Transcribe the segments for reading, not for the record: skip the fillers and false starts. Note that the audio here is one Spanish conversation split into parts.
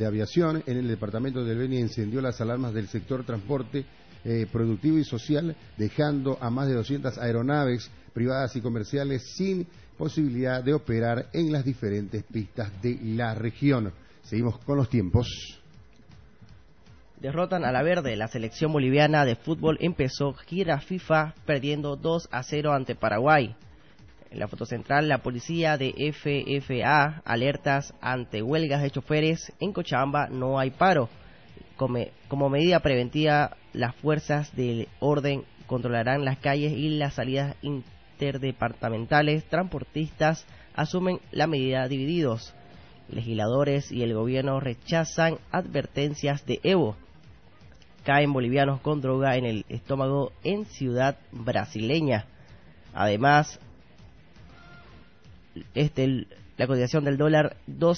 de Aviación en el departamento del Beni encendió las alarmas del sector transporte productivo y social, dejando a más de 200 aeronaves privadas y comerciales sin posibilidad de operar en las diferentes pistas de la región. Seguimos con los tiempos. Derrotan a la verde. La selección boliviana de fútbol empezó gira FIFA perdiendo 2-0 ante Paraguay. En la foto central, la policía de FFA alertas ante huelgas de choferes. En Cochabamba no hay paro. Como medida preventiva, las fuerzas del orden controlarán las calles y las salidas interdepartamentales. Transportistas asumen la medida divididos. Legisladores y el gobierno rechazan advertencias de Evo. Caen bolivianos con droga en el estómago en ciudad brasileña. Además, la cotización del dólar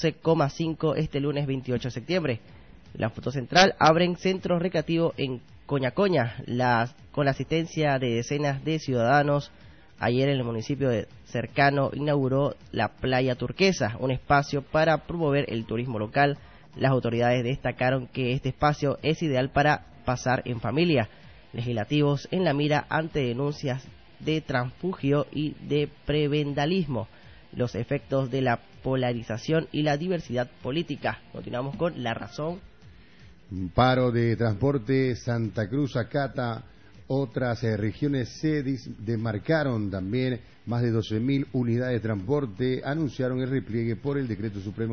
12,5 este lunes 28 de septiembre. La foto central, abren centros recreativos en Coñacoña con la asistencia de decenas de ciudadanos. Ayer en el municipio cercano inauguró la Playa Turquesa, un espacio para promover el turismo local. Las autoridades destacaron que este espacio es ideal para pasar en familia. Legislativos en la mira ante denuncias de transfugio y de prebendalismo. Los efectos de la polarización y la diversidad política. Continuamos con La Razón. Paro de transporte, Santa Cruz acata. Otras regiones se demarcaron también. Más de 12.000 unidades de transporte anunciaron el repliegue por el Decreto Supremo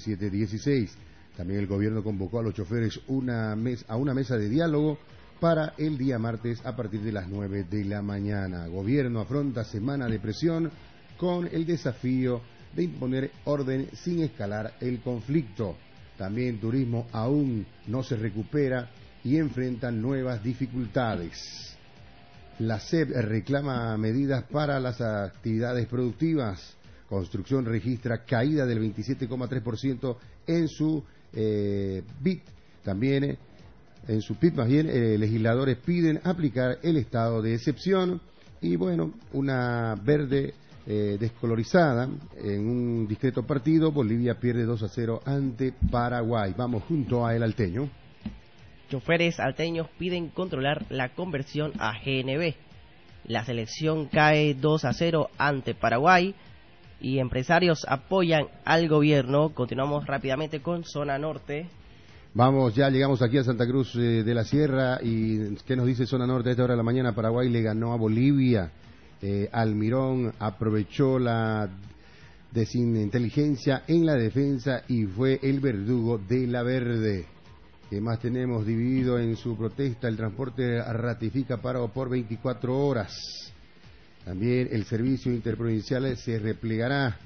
5716. También el gobierno convocó a los choferes a una mesa de diálogo para el día martes a partir de las 9 de la mañana. Gobierno afronta semana de presión con el desafío de imponer orden sin escalar el conflicto. También turismo aún no se recupera y enfrentan nuevas dificultades. La SEP reclama medidas para las actividades productivas. Construcción registra caída del 27,3% en su PIB. También en su PIB, legisladores piden aplicar el estado de excepción. Y bueno, una verde descolorizada en un discreto partido. Bolivia pierde 2-0 ante Paraguay. Vamos junto a El Alteño. Choferes alteños piden controlar la conversión a GNB. La selección cae 2-0 ante Paraguay y empresarios apoyan al gobierno. Continuamos rápidamente con Zona Norte. Vamos, ya llegamos aquí a Santa Cruz de la Sierra. ¿Y qué nos dice Zona Norte a esta hora de la mañana? Paraguay le ganó a Bolivia. Almirón aprovechó la desinteligencia en la defensa y fue el verdugo de la verde. ¿Qué más tenemos? Dividido en su protesta, el transporte ratifica paro por 24 horas. También el servicio interprovincial se replegará.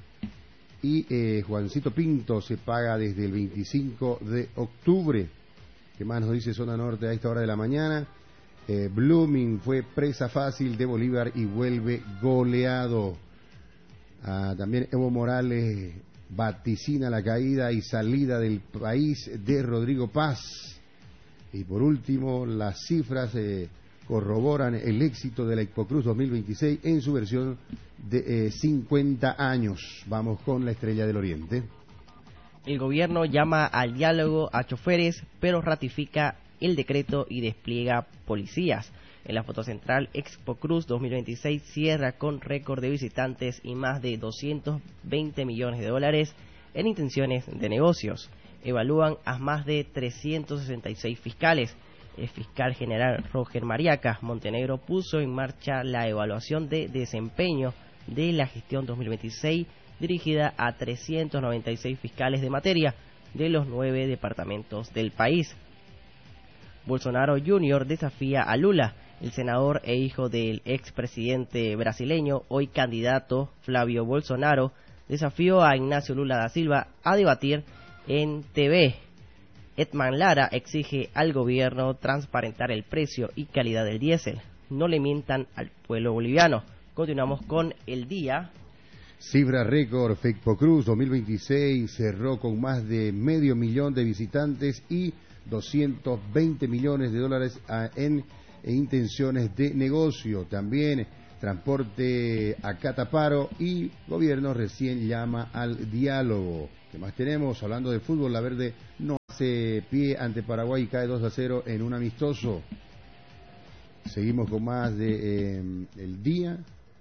Y Juancito Pinto se paga desde el 25 de octubre. ¿Qué más nos dice Zona Norte a esta hora de la mañana? Blooming fue presa fácil de Bolívar y vuelve goleado. También Evo Morales vaticina la caída y salida del país de Rodrigo Paz. Y por último, las cifras corroboran el éxito de la Expocruz 2026 en su versión de 50 años. Vamos con la Estrella del Oriente. El gobierno llama al diálogo a choferes, pero ratifica el decreto y despliega policías. En la foto central, Expocruz 2026 cierra con récord de visitantes y más de 220 millones de dólares en intenciones de negocios. Evalúan a más de 366 fiscales. El fiscal general Roger Mariaca Montenegro puso en marcha la evaluación de desempeño de la gestión 2026 dirigida a 396 fiscales de materia de los 9 departamentos del país. Bolsonaro Jr. desafía a Lula. El senador e hijo del expresidente brasileño, hoy candidato Flávio Bolsonaro, desafió a Ignacio Lula da Silva a debatir en TV. Edman Lara exige al gobierno transparentar el precio y calidad del diésel. No le mientan al pueblo boliviano. Continuamos con el día. Cifra récord, Expocruz 2026 cerró con más de 500.000 de visitantes y 220 millones de dólares en intenciones de negocio. También transporte acata paro y gobierno recién llama al diálogo. ¿Qué más tenemos? Hablando de fútbol, la verde no hace pie ante Paraguay y cae 2-0 en un amistoso. Seguimos con más de el día.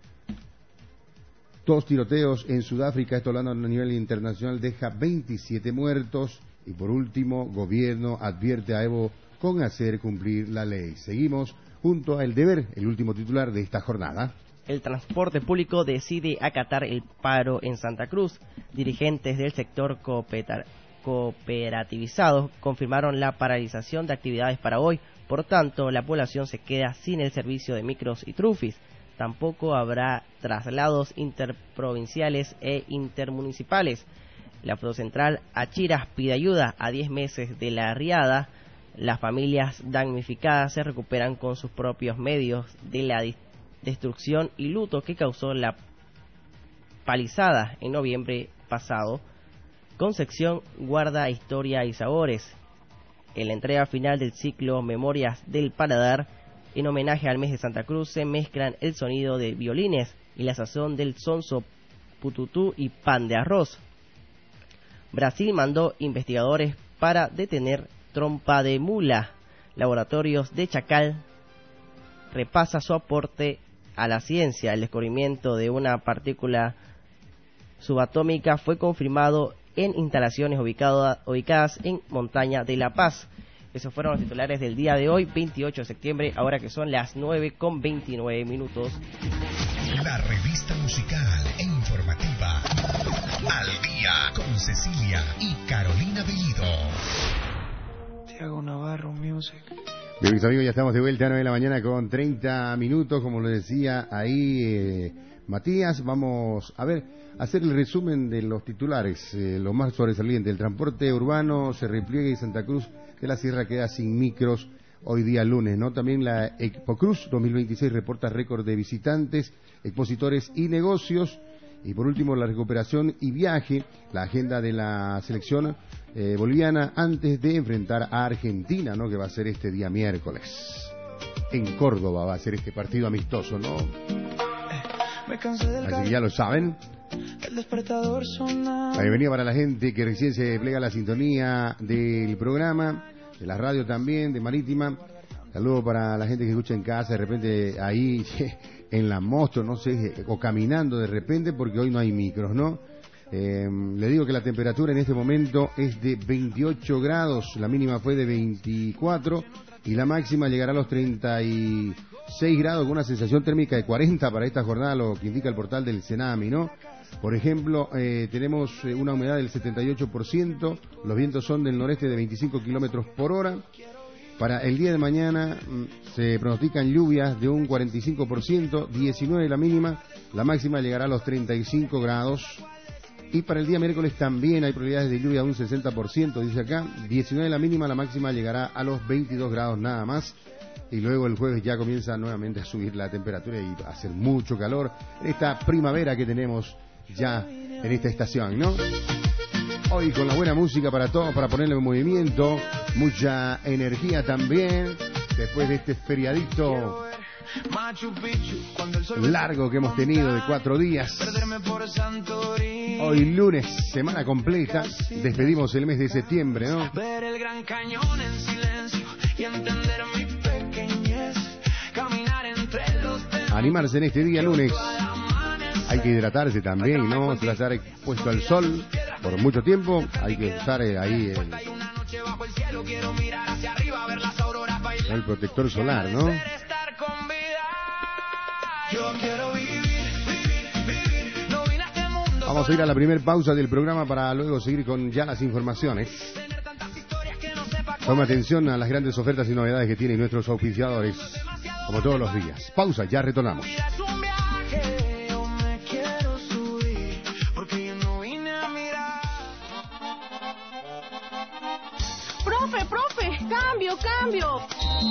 2 tiroteos en Sudáfrica, esto hablando a nivel internacional, deja 27 muertos. Y por último, gobierno advierte a Evo con hacer cumplir la ley. Seguimos junto a El Deber, el último titular de esta jornada. El transporte público decide acatar el paro en Santa Cruz. Dirigentes del sector cooperativizado confirmaron la paralización de actividades para hoy. Por tanto, la población se queda sin el servicio de micros y trufis. Tampoco habrá traslados interprovinciales e intermunicipales. La Fotocentral Achiras pide ayuda a 10 meses de la riada. Las familias damnificadas se recuperan con sus propios medios de la destrucción y luto que causó la palizada en noviembre pasado. Concepción guarda historia y sabores. En la entrega final del ciclo Memorias del Paladar, en homenaje al mes de Santa Cruz, se mezclan el sonido de violines y la sazón del sonso, pututú y pan de arroz. Brasil mandó investigadores para detener trompa de mula. Laboratorios de Chacal repasa su aporte a la ciencia. El descubrimiento de una partícula subatómica fue confirmado en instalaciones ubicadas en Montaña de La Paz. Esos fueron los titulares del día de hoy, 28 de septiembre, ahora que son las 9:29. La revista musical e informativa Al Día con Cecilia y Carolina Bellido. Tiago Navarro Music. Bien, mis amigos, ya estamos de vuelta a 9 de la mañana con 30 minutos, como lo decía ahí Matías. Vamos a ver, hacer el resumen de los titulares, lo más sobresaliente. El transporte urbano se repliega y Santa Cruz de la Sierra queda sin micros hoy día lunes, ¿no? También la Expo Cruz 2026 reporta récord de visitantes, expositores y negocios. Y por último, la recuperación y viaje, la agenda de la selección boliviana antes de enfrentar a Argentina, ¿no? Que va a ser este día miércoles. En Córdoba va a ser este partido amistoso, ¿no? Así que ya lo saben. La bienvenida para la gente que recién se plega a la sintonía del programa, de la radio también, de Marítima. Saludos para la gente que escucha en casa, de repente ahí en la moto, no sé, o caminando de repente, porque hoy no hay micros, ¿no? Le digo que la temperatura en este momento es de 28 grados, la mínima fue de 24 y la máxima llegará a los 36 grados con una sensación térmica de 40 para esta jornada, lo que indica el portal del Cenami, ¿no? Por ejemplo, tenemos una humedad del 78%, los vientos son del noreste de 25 kilómetros por hora. Para el día de mañana se pronostican lluvias de un 45%, 19 la mínima, la máxima llegará a los 35 grados. Y para el día miércoles también hay probabilidades de lluvia de un 60%, dice acá, 19 la mínima, la máxima llegará a los 22 grados nada más. Y luego el jueves ya comienza nuevamente a subir la temperatura y a hacer mucho calor en esta primavera que tenemos ya en esta estación, ¿no? Hoy con la buena música para todos, para ponerle en movimiento, mucha energía también, después de este feriadito largo que hemos tenido de 4 días. Hoy lunes, semana completa, despedimos el mes de septiembre, ¿no? Ver el Gran Cañón en silencio y entender mi pequeñez, caminar entre los animarse en este día lunes. Hay que hidratarse también, ¿no? Si va a estar expuesto al sol por mucho tiempo, hay que usar ahí el protector solar, ¿no? Vamos a ir a la primer pausa del programa para luego seguir con ya las informaciones. Toma atención a las grandes ofertas y novedades que tienen nuestros auspiciadores, como todos los días. Pausa, ya retornamos. Profe, cambio.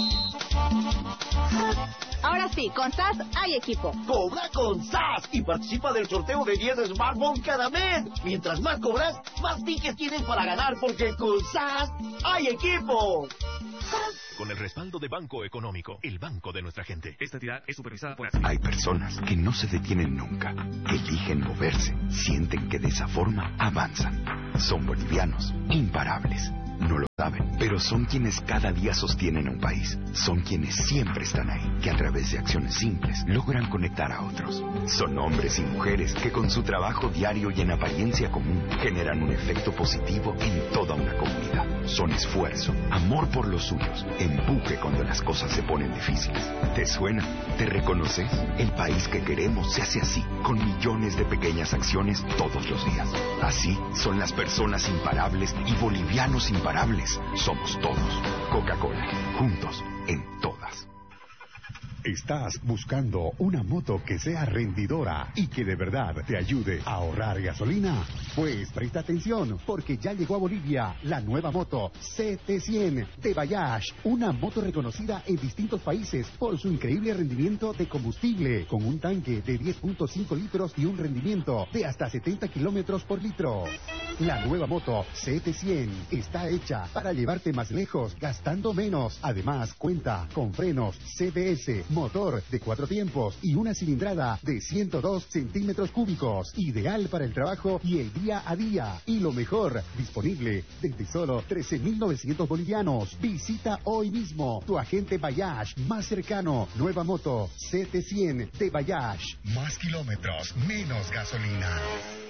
Ahora sí, con SAS hay equipo. Cobra con SAS y participa del sorteo de 10 smartphones cada mes. Mientras más cobras, más tickets tienes para ganar, porque con SAS hay equipo. Con el respaldo de Banco Económico, el banco de nuestra gente. Esta entidad es supervisada por... Hay personas que no se detienen nunca, eligen moverse, sienten que de esa forma avanzan. Son bolivianos imparables. no lo saben, pero son quienes cada día sostienen a un país. Son quienes siempre están ahí, que a través de acciones simples logran conectar a otros. Son hombres y mujeres que con su trabajo diario y en apariencia común generan un efecto positivo en toda una comunidad. Son esfuerzo, amor por los suyos, empuje cuando las cosas se ponen difíciles. ¿Te suena? ¿Te reconoces? El país que queremos se hace así, con millones de pequeñas acciones todos los días. Así son las personas imparables y bolivianos imparables. Somos todos. Coca-Cola, juntos en todas. ¿Estás buscando una moto que sea rendidora y que de verdad te ayude a ahorrar gasolina? Pues presta atención, porque ya llegó a Bolivia la nueva moto CT100 de Bayash, una moto reconocida en distintos países por su increíble rendimiento de combustible, con un tanque de 10.5 litros y un rendimiento de hasta 70 kilómetros por litro. La nueva moto CT100 está hecha para llevarte más lejos, gastando menos. Además, cuenta con frenos CBS, motor de 4 tiempos y una cilindrada de 102 centímetros cúbicos, ideal para el trabajo y el día a día. Y lo mejor, disponible desde solo 13.900 bolivianos. Visita hoy mismo tu agente Bayash más cercano. Nueva moto CT100 de Bayash. Más kilómetros, menos gasolina.